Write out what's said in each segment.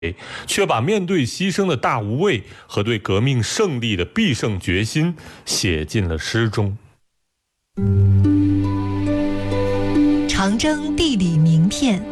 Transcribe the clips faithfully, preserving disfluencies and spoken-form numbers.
却把面对牺牲的大无畏和对革命胜利的必胜决心写进了诗中。 长征地理名片。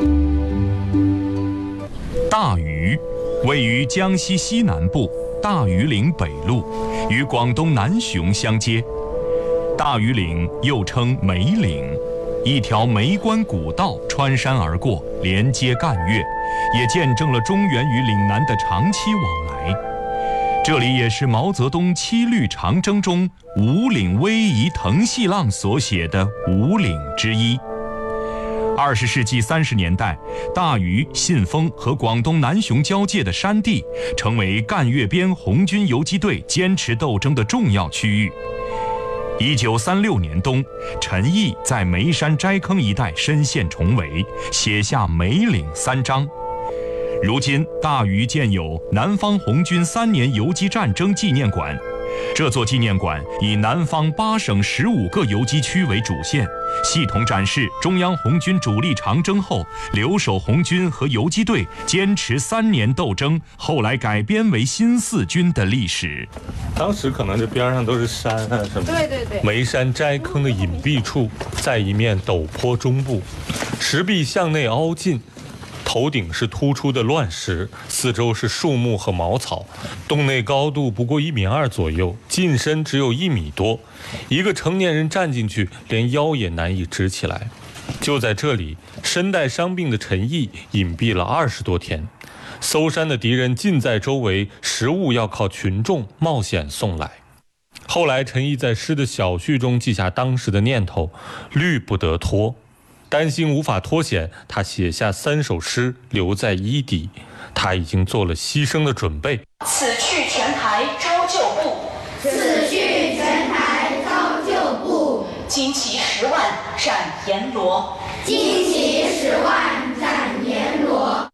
大余位于江西西南部大余岭北麓，与广东南雄相接。大余岭又称梅岭，一条梅关古道穿山而过，连接赣粤，也见证了中原与岭南的长期往来。这里也是毛泽东七律长征中五岭逶迤腾细浪所写的五岭之一。二十世纪三十年代，大余、信丰和广东南雄交界的山地，成为赣粤边红军游击队坚持斗争的重要区域。一九三六年冬，陈毅在梅山斋坑一带深陷重围，写下《梅岭三章》。如今，大余建有南方红军三年游击战争纪念馆。这座纪念馆以南方八省十五个游击区为主线，系统展示中央红军主力长征后留守红军和游击队坚持三年斗争，后来改编为新四军的历史。 当时可能这边上都是山啊什么， 对对对。 梅山斋坑的隐蔽处，在一面陡坡中部，石壁向内凹进。头顶是突出的乱石，四周是树木和茅草，洞内高度不过一米二左右，进深只有一米多，一个成年人站进去，连腰也难以直起来。就在这里，身带伤病的陈毅隐蔽了二十多天，搜山的敌人尽在周围，食物要靠群众冒险送来。后来，陈毅在诗的小序中记下当时的念头：虑不得脱。担心无法脱险，他写下三首诗留在衣底。他已经做了牺牲的准备。 此去全台招旧部， 此去全台招旧部。 旌旗十万斩阎罗， 旌旗十万斩阎罗。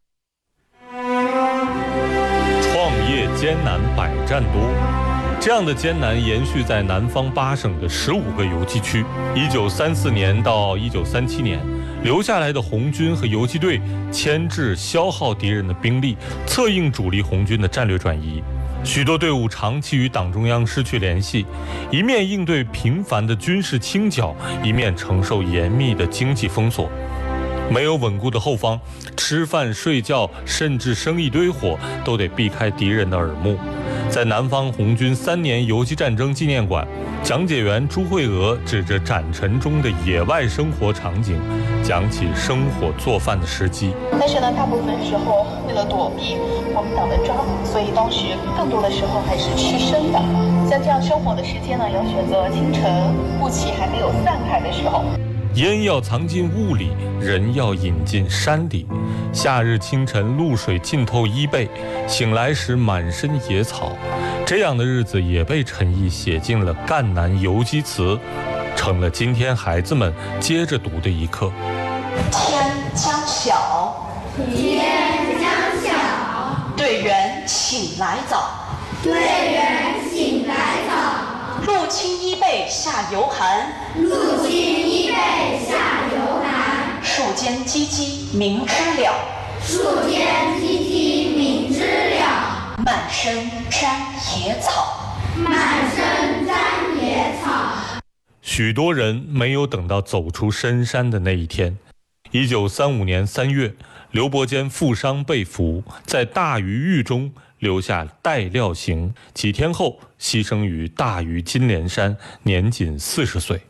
创业艰难百战多。这样的艰难延续在南方八省的十五个游击区。一九三四年到一九三七年，留下来的红军和游击队牵制消耗敌人的兵力，策应主力红军的战略转移。许多队伍长期与党中央失去联系，一面应对频繁的军事清剿，一面承受严密的经济封锁。没有稳固的后方，吃饭睡觉甚至生一堆火都得避开敌人的耳目。在南方红军三年游击战争纪念馆，讲解员朱慧娥指着展陈中的野外生活场景，讲起生火做饭的时机。 但是呢，大部分时候为了躲避国民党的抓捕，所以当时更多的时候还是吃生的。像这样生火的时间呢，要选择清晨雾气还没有散开的时候。 烟要藏进雾里，人要引进山里。夏日清晨，露水浸透衣背，醒来时满身野草。这样的日子也被陈毅写进了《赣南游击词》，成了今天孩子们接着读的一课。 天将晓， 天将晓， 队员醒来早， 队员醒来早。 入清衣被下犹寒， 入清衣被下犹寒。 树间唧唧鸣知了， 树间唧唧鸣知了。 满身沾野草， 满身沾野草。 许多人没有等到走出深山的那一天。一九三五年三月，刘伯坚负伤被俘，在大余狱中留下待料刑，几天后牺牲于大余金莲山，年仅四十岁。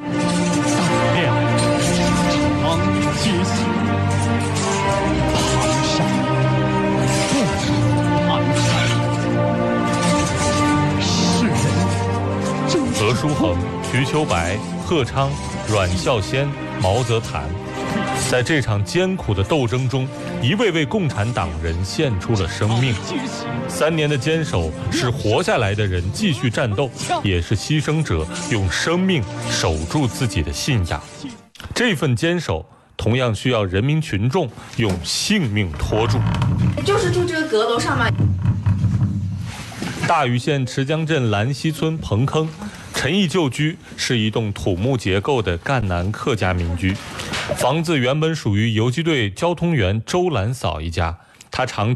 何书衡、瞿秋白、贺昌、阮孝先、毛泽谭，在这场艰苦的斗争中，一位位共产党人献出了生命。三年的坚守，是活下来的人继续战斗，也是牺牲者用生命守住自己的信仰。这份坚守，同样需要人民群众用性命拖住。 就是住这个阁楼上嘛。 大余县池江镇兰溪村彭坑，陈毅旧居是一栋土木结构的赣南客家民居，房子原本属于游击队交通员周兰嫂一家，她常